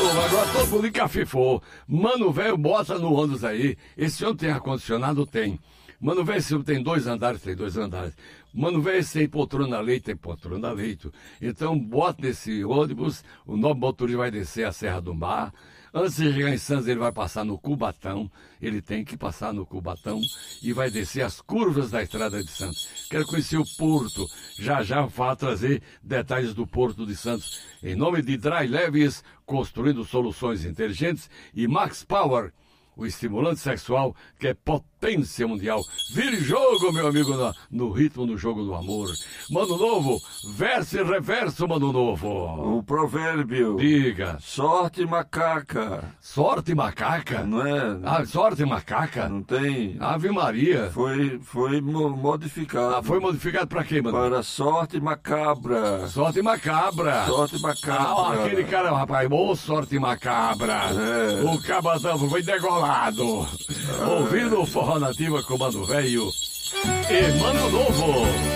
Novo, agora todo mundo encafifou. Mano velho, bota no ônibus aí. Esse ônibus tem ar-condicionado? Tem. Mano velho, esse ônibus tem 2 andares? Tem 2 andares. Mano velho, esse tem poltrona leito? Tem poltrona leito. Então bota nesse ônibus, o novo motorista vai descer a Serra do Mar. Antes de chegar em Santos, ele vai passar no Cubatão. Ele tem que passar no Cubatão e vai descer as curvas da estrada de Santos. Quero conhecer o Porto. Já já vou trazer detalhes do Porto de Santos. Em nome de Dry Leves, construindo soluções inteligentes, e Max Power, o estimulante sexual que é potência mundial. Vire jogo, meu amigo, no ritmo do jogo do amor. Mano Novo, verso e reverso, Mano Novo. O provérbio. Diga. Sorte macaca. Sorte macaca? Não é? Ah, sorte macaca? Não tem. Ave Maria. Foi modificado. Ah, foi modificado pra quê, mano? Para sorte macabra. Sorte macabra. Sorte macabra. Ah, aquele cara, rapaz, ô sorte macabra. É. O Cabatão foi degolado. Ouvindo o Forró Nativa com Mano Velho e Mano Novo.